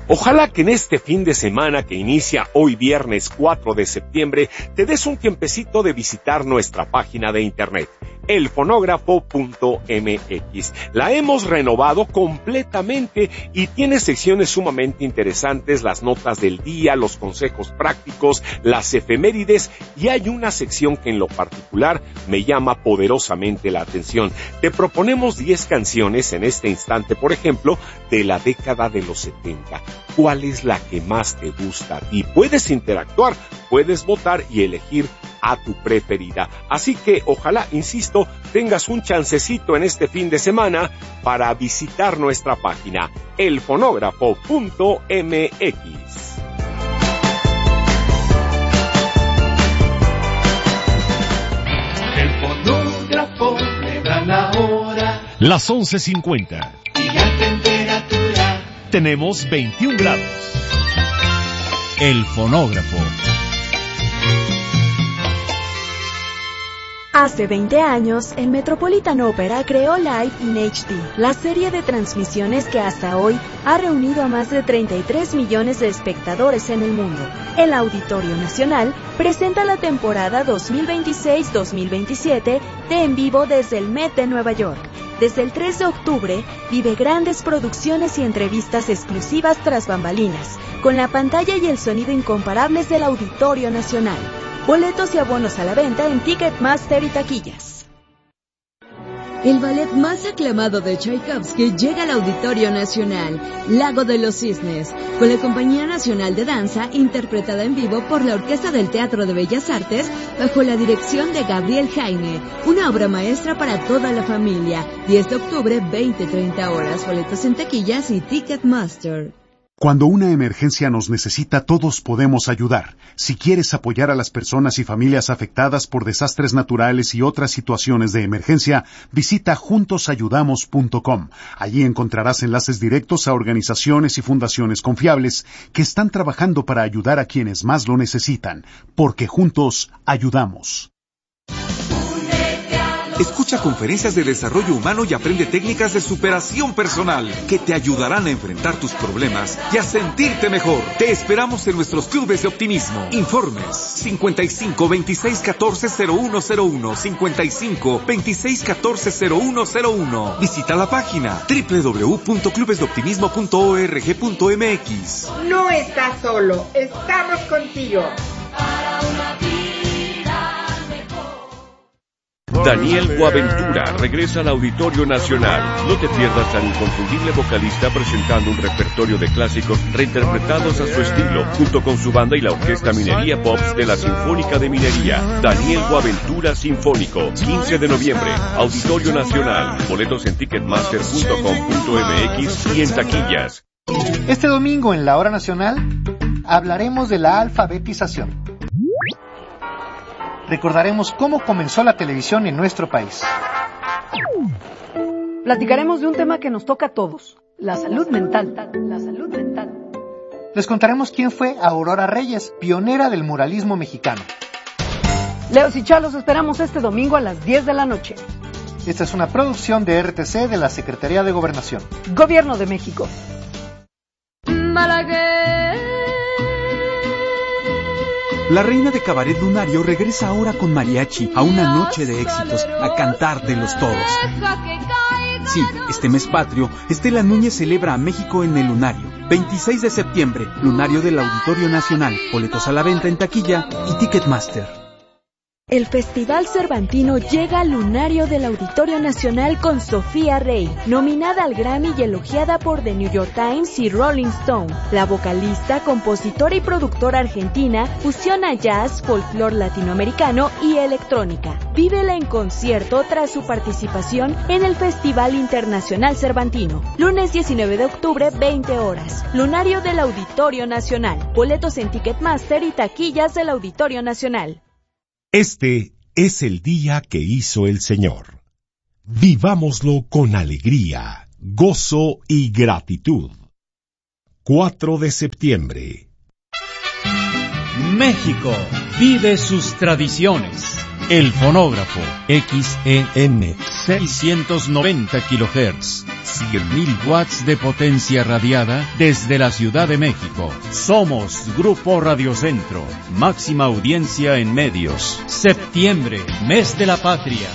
Ojalá que en este fin de semana que inicia hoy viernes 4 de septiembre te des un tiempecito de visitar nuestra página de internet, elfonógrafo.mx. La hemos renovado completamente y tiene secciones sumamente interesantes, las notas del día, los consejos prácticos, las efemérides, y hay una sección que en lo particular me llama poderosamente la atención. Te proponemos 10 canciones en este instante, por ejemplo, de la década de los 70. ¿Cuál es la que más te gusta a ti? Puedes interactuar, puedes votar y elegir a tu preferida. Así que ojalá, insisto, tengas un chancecito en este fin de semana para visitar nuestra página, elfonógrafo.mx. El fonógrafo le da la hora. Las 11:50. Y la temperatura. Tenemos 21 grados. El fonógrafo. Hace 20 años, el Metropolitan Opera creó Live in HD, la serie de transmisiones que hasta hoy ha reunido a más de 33 millones de espectadores en el mundo. El Auditorio Nacional presenta la temporada 2026-2027 de En Vivo desde el Met de Nueva York. Desde el 3 de octubre, vive grandes producciones y entrevistas exclusivas tras bambalinas, con la pantalla y el sonido incomparables del Auditorio Nacional. Boletos y abonos a la venta en Ticketmaster y taquillas. El ballet más aclamado de Tchaikovsky llega al Auditorio Nacional, Lago de los Cisnes, con la Compañía Nacional de Danza, interpretada en vivo por la Orquesta del Teatro de Bellas Artes, bajo la dirección de Gabriel Jaime, una obra maestra para toda la familia. 10 de octubre, 20-30 horas, boletos en taquillas y Ticketmaster. Cuando una emergencia nos necesita, todos podemos ayudar. Si quieres apoyar a las personas y familias afectadas por desastres naturales y otras situaciones de emergencia, visita juntosayudamos.com. Allí encontrarás enlaces directos a organizaciones y fundaciones confiables que están trabajando para ayudar a quienes más lo necesitan, porque juntos ayudamos. Escucha conferencias de desarrollo humano y aprende técnicas de superación personal que te ayudarán a enfrentar tus problemas y a sentirte mejor. Te esperamos en nuestros clubes de optimismo. Informes 55 26 14 0101, 55 26 14 0101. Visita la página www.clubesdeoptimismo.org.mx. No estás solo, estamos contigo. Para una vida. Daniel Boaventura regresa al Auditorio Nacional. No te pierdas al inconfundible vocalista presentando un repertorio de clásicos reinterpretados a su estilo, junto con su banda y la Orquesta Minería Pops de la Sinfónica de Minería. Daniel Boaventura Sinfónico, 15 de noviembre, Auditorio Nacional. Boletos en ticketmaster.com.mx y en taquillas. Este domingo en la Hora Nacional hablaremos de la alfabetización. Recordaremos cómo comenzó la televisión en nuestro país. Platicaremos de un tema que nos toca a todos, la salud mental. La salud mental. Les contaremos quién fue Aurora Reyes, pionera del muralismo mexicano. Leos y Chalos esperamos este domingo a las 10 de la noche. Esta es una producción de RTC de la Secretaría de Gobernación. Gobierno de México. La reina de Cabaret Lunario regresa ahora con mariachi a una noche de éxitos, a cantar de los toros. Sí, este mes patrio, Estela Núñez celebra a México en el Lunario. 26 de septiembre, Lunario del Auditorio Nacional. Boletos a la venta en taquilla y Ticketmaster. El Festival Cervantino llega al Lunario del Auditorio Nacional con Sofía Rey, nominada al Grammy y elogiada por The New York Times y Rolling Stone. La vocalista, compositora y productora argentina fusiona jazz, folclore latinoamericano y electrónica. Vívela en concierto tras su participación en el Festival Internacional Cervantino. Lunes 19 de octubre, 20 horas. Lunario del Auditorio Nacional. Boletos en Ticketmaster y taquillas del Auditorio Nacional. Este es el día que hizo el Señor. Vivámoslo con alegría, gozo y gratitud. 4 de septiembre. México vive sus tradiciones. El fonógrafo XEN 690 kHz, 100.000 watts de potencia radiada desde la Ciudad de México. Somos Grupo Radiocentro, máxima audiencia en medios. Septiembre, mes de la patria.